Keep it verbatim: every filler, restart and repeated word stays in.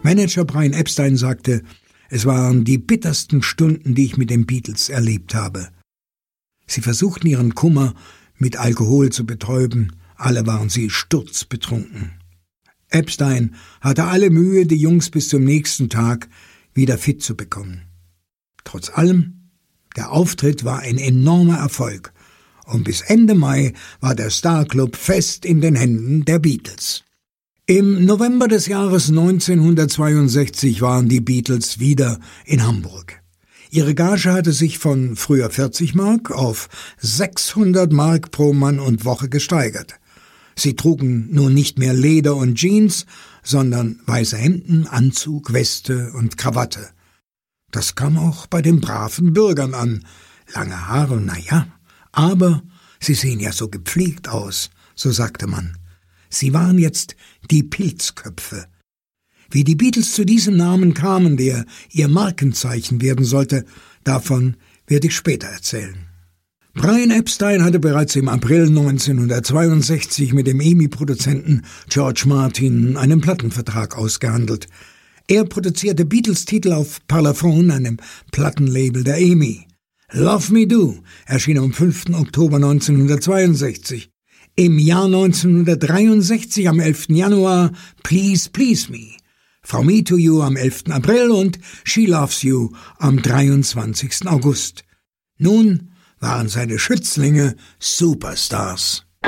Manager Brian Epstein sagte, es waren die bittersten Stunden, die ich mit den Beatles erlebt habe. Sie versuchten ihren Kummer mit Alkohol zu betäuben, alle waren sie sturzbetrunken. Epstein hatte alle Mühe, die Jungs bis zum nächsten Tag wieder fit zu bekommen. Trotz allem, der Auftritt war ein enormer Erfolg und bis Ende Mai war der Star Club fest in den Händen der Beatles. Im November des Jahres neunzehnhundertzweiundsechzig waren die Beatles wieder in Hamburg. Ihre Gage hatte sich von früher vierzig Mark auf sechshundert Mark pro Mann und Woche gesteigert. Sie trugen nun nicht mehr Leder und Jeans, sondern weiße Hemden, Anzug, Weste und Krawatte. Das kam auch bei den braven Bürgern an. Lange Haare, na ja, aber sie sehen ja so gepflegt aus, so sagte man. Sie waren jetzt die Pilzköpfe. Wie die Beatles zu diesem Namen kamen, der ihr Markenzeichen werden sollte, davon werde ich später erzählen. Brian Epstein hatte bereits im April neunzehnhundertzweiundsechzig mit dem E M I-Produzenten George Martin einen Plattenvertrag ausgehandelt. Er produzierte Beatles-Titel auf Parlophone, einem Plattenlabel der E M I. Love Me Do erschien am fünften Oktober neunzehnhundertzweiundsechzig. Im Jahr neunzehnhundertdreiundsechzig am elften Januar Please Please Me, From Me to You am elften April und She Loves You am dreiundzwanzigsten August. Nun waren seine Schützlinge Superstars.